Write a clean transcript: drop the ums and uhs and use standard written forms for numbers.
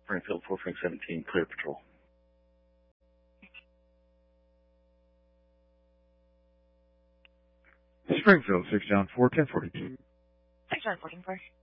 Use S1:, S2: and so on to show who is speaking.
S1: Springfield 4 Frank 17, clear patrol.
S2: Springfield 6 down 4, 1042.
S3: 6 down 14 4.